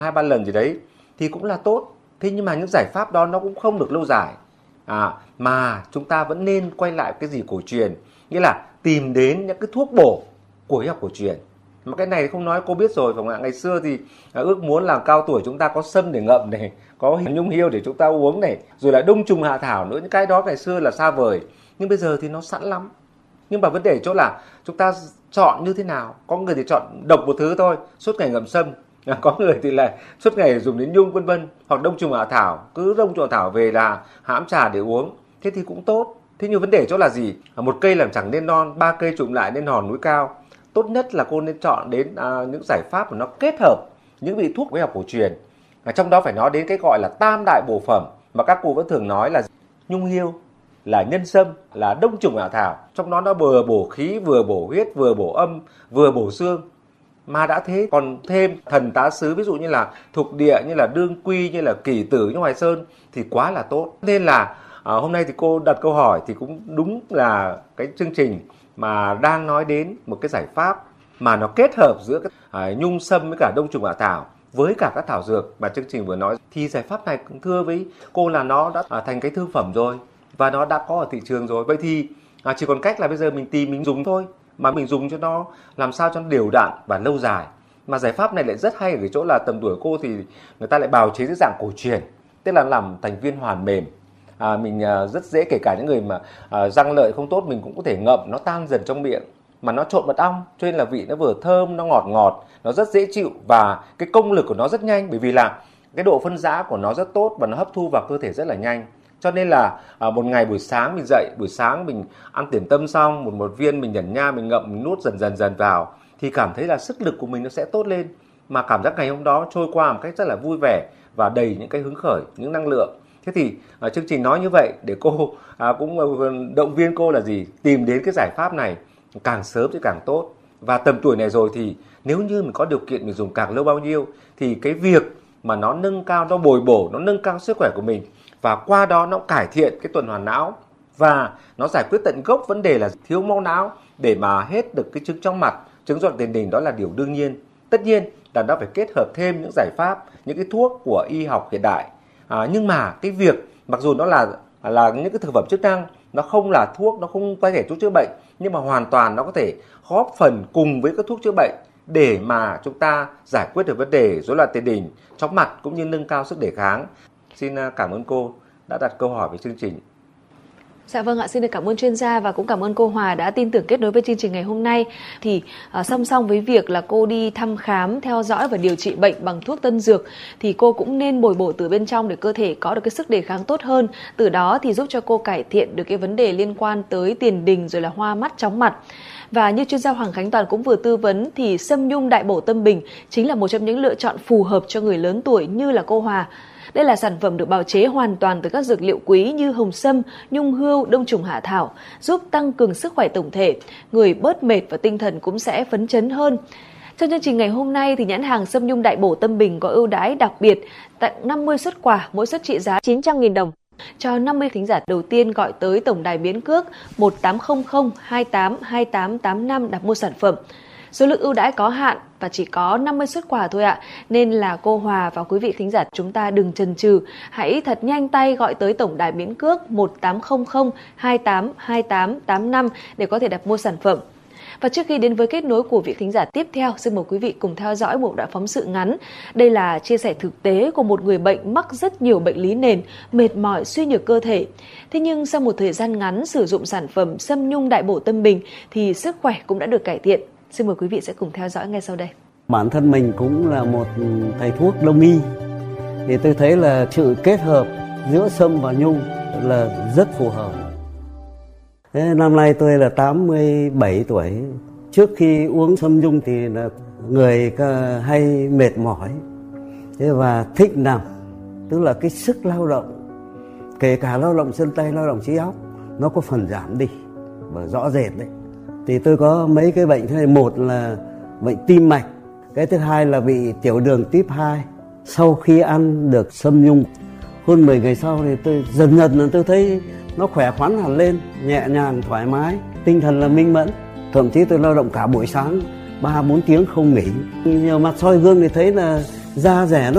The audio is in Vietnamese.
2-3 lần gì đấy thì cũng là tốt. Thế nhưng mà những giải pháp đó nó cũng không được lâu dài. Mà chúng ta vẫn nên quay lại cái gì cổ truyền, nghĩa là tìm đến những cái thuốc bổ của y học cổ truyền. Mà cái này không nói cô biết rồi, phải không ạ? Ngày xưa thì ước muốn là cao tuổi chúng ta có sâm để ngậm này, có nhung hiêu để chúng ta uống này, rồi là đông trùng hạ thảo nữa. Những cái đó ngày xưa là xa vời, nhưng bây giờ thì nó sẵn lắm. Nhưng mà vấn đề chỗ là chúng ta chọn như thế nào. Có người thì chọn độc một thứ thôi, suốt ngày ngậm sâm. Có người thì là suốt ngày dùng đến nhung vân vân, hoặc đông trùng hạ thảo, cứ đông trùng hạ thảo về là hãm trà để uống. Thế thì cũng tốt. Thế nhưng vấn đề chỗ là gì? Một cây làm chẳng nên non, 3 cây trụm lại nên hòn núi cao. Tốt nhất là cô nên chọn đến những giải pháp mà nó kết hợp những vị thuốc y học cổ truyền. Trong đó phải nói đến cái gọi là tam đại bổ phẩm mà các cụ vẫn thường nói là nhung hiêu, là nhân sâm, là đông trùng hạ thảo. Trong đó nó vừa bổ khí, vừa bổ huyết, vừa bổ âm, vừa bổ xương. Mà đã thế còn thêm thần tá xứ, ví dụ như là thục địa, như là đương quy, như là kỷ tử, như Hoài Sơn thì quá là tốt. Nên là hôm nay thì cô đặt câu hỏi thì cũng đúng là cái chương trình mà đang nói đến một cái giải pháp mà nó kết hợp giữa cái nhung sâm với cả đông trùng hạ thảo với cả các thảo dược mà chương trình vừa nói, thì giải pháp này cũng thưa với cô là nó đã thành cái thương phẩm rồi và nó đã có ở thị trường rồi. Vậy thì chỉ còn cách là bây giờ mình tìm mình dùng thôi, mà mình dùng cho nó làm sao cho nó đều đặn và lâu dài. Mà giải pháp này lại rất hay ở cái chỗ là tầm tuổi cô thì người ta lại bào chế dưới dạng cổ truyền, tức là làm thành viên hoàn mềm. Mình rất dễ, kể cả những người mà răng lợi không tốt, mình cũng có thể ngậm, nó tan dần trong miệng. Mà nó trộn mật ong cho nên là vị nó vừa thơm, nó ngọt ngọt, nó rất dễ chịu và cái công lực của nó rất nhanh, bởi vì là cái độ phân rã của nó rất tốt và nó hấp thu vào cơ thể rất là nhanh. Cho nên là một ngày buổi sáng mình dậy, buổi sáng mình ăn điểm tâm xong, một viên mình nhẩn nha, mình ngậm, mình nuốt dần dần vào thì cảm thấy là sức lực của mình nó sẽ tốt lên, mà cảm giác ngày hôm đó trôi qua một cách rất là vui vẻ và đầy những cái hứng khởi, những năng lượng. Thế thì chương trình nói như vậy để cô cũng động viên cô là gì? Tìm đến cái giải pháp này càng sớm thì càng tốt. Và tầm tuổi này rồi thì nếu như mình có điều kiện mình dùng càng lâu bao nhiêu thì cái việc mà nó nâng cao, nó bồi bổ, nó nâng cao sức khỏe của mình và qua đó nó cải thiện cái tuần hoàn não và nó giải quyết tận gốc vấn đề là thiếu máu não để mà hết được cái chứng chóng mặt, chứng rối loạn tiền đình, đó là điều đương nhiên. Tất nhiên là nó phải kết hợp thêm những giải pháp, những cái thuốc của y học hiện đại. Nhưng mà cái việc mặc dù nó là những cái thực phẩm chức năng, nó không là thuốc, nó không có thể thuốc chữa bệnh, nhưng mà hoàn toàn nó có thể góp phần cùng với các thuốc chữa bệnh để mà chúng ta giải quyết được vấn đề rối loạn tiền đình, chóng mặt cũng như nâng cao sức đề kháng. Xin cảm ơn cô đã đặt câu hỏi với chương trình. Dạ vâng ạ, xin được cảm ơn chuyên gia và cũng cảm ơn cô Hòa đã tin tưởng kết nối với chương trình ngày hôm nay. Thì song song với việc là cô đi thăm khám, theo dõi và điều trị bệnh bằng thuốc tân dược thì cô cũng nên bồi bổ từ bên trong để cơ thể có được cái sức đề kháng tốt hơn. Từ đó thì giúp cho cô cải thiện được cái vấn đề liên quan tới tiền đình rồi là hoa mắt, chóng mặt. Và như chuyên gia Hoàng Khánh Toàn cũng vừa tư vấn thì sâm nhung đại bổ tâm bình chính là một trong những lựa chọn phù hợp cho người lớn tuổi như là cô Hòa. Đây là sản phẩm được bào chế hoàn toàn từ các dược liệu quý như hồng sâm, nhung hươu, đông trùng hạ thảo, giúp tăng cường sức khỏe tổng thể, người bớt mệt và tinh thần cũng sẽ phấn chấn hơn. Trong chương trình ngày hôm nay thì nhãn hàng sâm nhung đại bổ tâm bình có ưu đãi đặc biệt tặng 50 suất quà, mỗi suất trị giá 900.000 đồng. Cho 50 thính giả đầu tiên gọi tới tổng đài biến cước 1800 28 2885 đặt mua sản phẩm. Số lượng ưu đãi có hạn và chỉ có 50 suất quà thôi ạ. Nên là cô Hòa và quý vị thính giả chúng ta đừng chần chừ, hãy thật nhanh tay gọi tới tổng đài biến cước 1800 28 2885 để có thể đặt mua sản phẩm. Và trước khi đến với kết nối của vị thính giả tiếp theo, xin mời quý vị cùng theo dõi một đoạn phóng sự ngắn. Đây là chia sẻ thực tế của một người bệnh mắc rất nhiều bệnh lý nền, mệt mỏi, suy nhược cơ thể. Thế nhưng sau một thời gian ngắn sử dụng sản phẩm sâm nhung đại bổ tâm bình thì sức khỏe cũng đã được cải thiện. Xin mời quý vị sẽ cùng theo dõi ngay sau đây. Bản thân mình cũng là một thầy thuốc đông y, thì tôi thấy là sự kết hợp giữa sâm và nhung là rất phù hợp. Thế năm nay tôi là 87 tuổi. Trước khi uống sâm nhung thì là người hay mệt mỏi và thích nằm, tức là cái sức lao động, kể cả lao động chân tay, lao động trí óc, nó có phần giảm đi và rõ rệt đấy. Thì tôi có mấy cái bệnh thế này, một là bệnh tim mạch, cái thứ hai là bị tiểu đường type 2. Sau khi ăn được sâm nhung, hơn 10 ngày sau thì tôi dần dần tôi thấy nó khỏe khoắn hẳn lên, nhẹ nhàng, thoải mái, tinh thần là minh mẫn. Thậm chí tôi lao động cả buổi sáng 3-4 tiếng không nghỉ. Nhiều mặt soi gương thì thấy là da rẻ nó